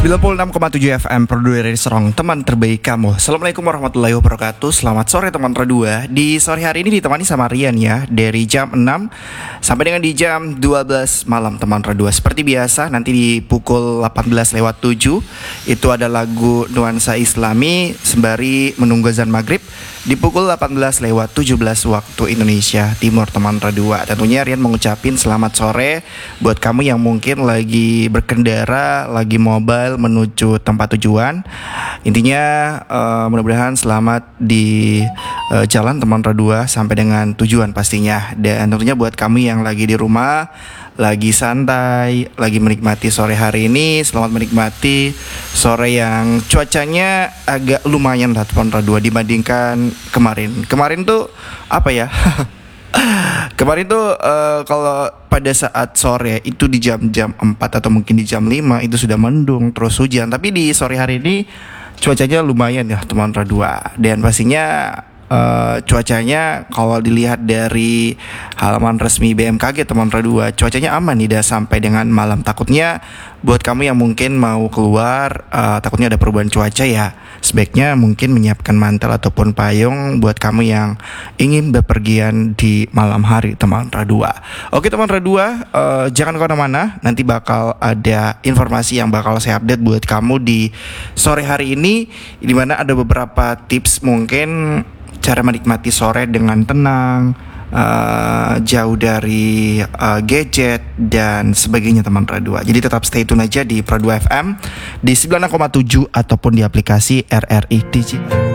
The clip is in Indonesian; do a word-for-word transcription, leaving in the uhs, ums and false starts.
sembilan puluh enam koma tujuh F M Produksi dari Serong, teman terbaik kamu. Assalamualaikum warahmatullahi wabarakatuh. Selamat sore teman Radua. Di sore hari ini ditemani sama Rian ya, dari jam enam sampai dengan di jam dua belas malam teman Radua. Seperti biasa nanti di pukul delapan belas lewat tujuh itu ada lagu nuansa Islami sembari menunggu azan maghrib. Di pukul delapan belas lewat tujuh belas waktu Indonesia Timur teman Radua. Tentunya Rian mengucapin selamat sore buat kamu yang mungkin lagi berkendara, lagi mobile menuju tempat tujuan. Intinya uh, mudah-mudahan selamat di uh, jalan teman Radua sampai dengan tujuan pastinya. Dan tentunya buat kamu yang lagi di rumah, lagi santai, lagi menikmati sore hari ini, selamat menikmati sore yang cuacanya agak lumayan lah teman Radua dibandingkan kemarin. Kemarin tuh apa ya? Kemarin tuh uh, kalau pada saat sore itu di jam-jam empat atau mungkin di jam lima itu sudah mendung terus hujan. Tapi di sore hari ini cuacanya lumayan ya teman Radua. Dan pastinya uh, cuacanya kalau dilihat dari halaman resmi B M K G teman Radua, cuacanya aman nih dah sampai dengan malam. Takutnya buat kamu yang mungkin mau keluar uh, takutnya ada perubahan cuaca ya, sebaiknya mungkin menyiapkan mantel ataupun payung buat kamu yang ingin bepergian di malam hari teman Radua. Oke teman Radua, uh, jangan kemana-mana, nanti bakal ada informasi yang bakal saya update buat kamu di sore hari ini, dimana ada beberapa tips mungkin cara menikmati sore dengan tenang, Uh, jauh dari uh, gadget dan sebagainya teman Radua. Jadi tetap stay tune aja di Radua F M di sembilan puluh enam koma tujuh ataupun di aplikasi R R I Digital.